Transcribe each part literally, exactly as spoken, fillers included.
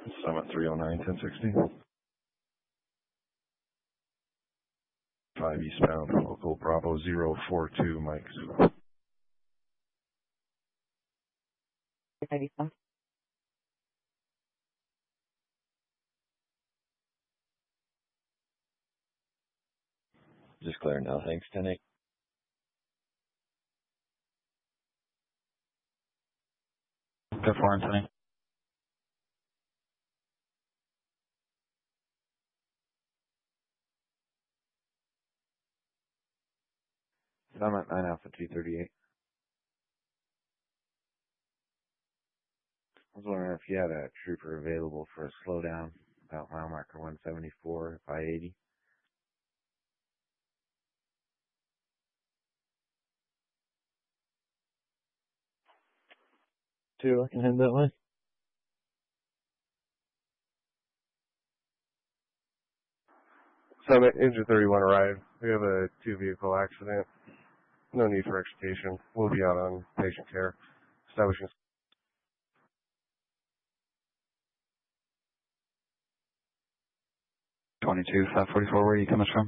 Summit three oh nine, ten sixty. five eastbound, local Bravo zero four two, Mike. five eastbound. Just clear now, thanks, ten eight. Good for Anthony. Summit nine Alpha two thirty-eight. I was wondering if you had a trooper available for a slowdown about mile marker one seventy-four, five eighty. Two, I can head that way. Summit, engine thirty-one arrived. We have a two-vehicle accident. No need for extrication. We'll be out on patient care. Establishing. twenty-two, five forty-four, where are you coming from?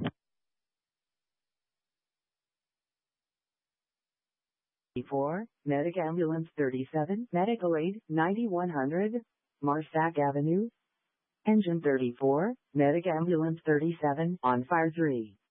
Four, Medic Ambulance thirty-seven, Medical Aid ninety-one hundred, Marsac Avenue. Engine thirty-four, Medic Ambulance thirty-seven, on fire three.